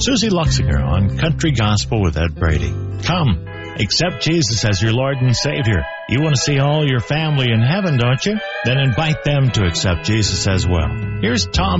Susie Luxinger on Country Gospel with Ed Brady. Come, accept Jesus as your Lord and Savior. You want to see all your family in heaven, don't you? Then invite them to accept Jesus as well. Here's Tom